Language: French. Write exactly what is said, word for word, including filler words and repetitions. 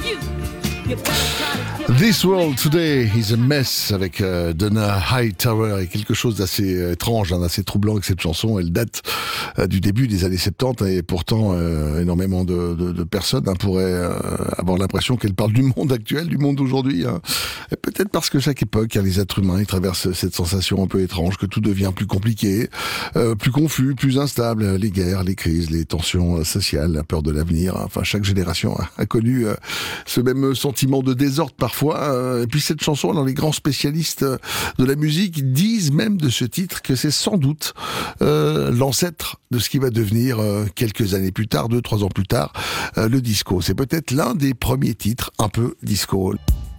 This World Today is a Mess avec euh, Donna Hightower et quelque chose d'assez euh, étrange, hein, d'assez troublant avec cette chanson. Elle date euh, du début des années soixante-dix et pourtant euh, énormément de, de, de personnes hein, pourraient euh, avoir l'impression qu'elle parle du monde actuel, du monde d'aujourd'hui. Hein. Et peut-être parce que chaque époque, hein, les êtres humains ils traversent cette sensation un peu étrange que tout devient plus compliqué, euh, plus confus, plus instable. Les guerres, les crises, les tensions euh, sociales, la peur de l'avenir. Hein. Enfin, chaque génération a, a connu euh, ce même sentiment de désordre parfois. Et puis cette chanson, alors les grands spécialistes de la musique disent même de ce titre que c'est sans doute euh, l'ancêtre de ce qui va devenir euh, quelques années plus tard, deux, trois ans plus tard, euh, le disco. C'est peut-être l'un des premiers titres un peu disco.